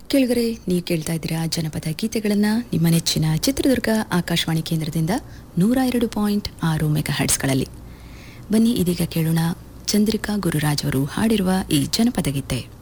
ಕೇಳಿದರೆ ನೀವು ಕೇಳ್ತಾ ಇದ್ದೀರಾ ಜನಪದ ಗೀತೆಗಳನ್ನು ನಿಮ್ಮ ನೆಚ್ಚಿನ ಚಿತ್ರದುರ್ಗ ಆಕಾಶವಾಣಿ ಕೇಂದ್ರದಿಂದ 102.6 ಮೆಗಾ ಹರ್ಟ್ಸ್ಗಳಲ್ಲಿ. ಬನ್ನಿ ಇದೀಗ ಕೇಳೋಣ ಚಂದ್ರಿಕಾ ಗುರುರಾಜ್ ಅವರು ಹಾಡಿರುವ ಈ ಜನಪದ ಗೀತೆ.